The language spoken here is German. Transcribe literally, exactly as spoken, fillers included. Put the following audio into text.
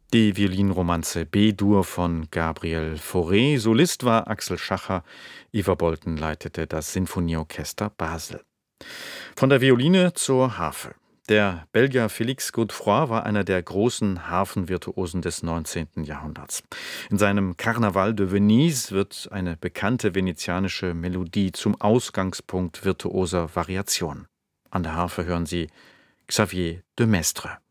Die Violinromanze B-Dur von Gabriel Fauré. Solist war Axel Schacher. Ivar Bolten leitete das Sinfonieorchester Basel. Von der Violine zur Harfe. Der Belgier Félix Godefroy war einer der großen Harfenvirtuosen des neunzehnten Jahrhunderts. In seinem Carnaval de Venise wird eine bekannte venezianische Melodie zum Ausgangspunkt virtuoser Variationen. An der Harfe hören Sie Xavier de Maistre.